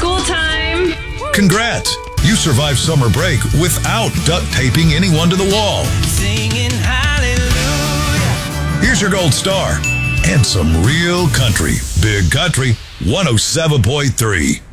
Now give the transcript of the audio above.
school time. Congrats! You survived summer break without duct taping anyone to the wall. Singing hallelujah. Here's your gold star and some real country. Big Country 107.3.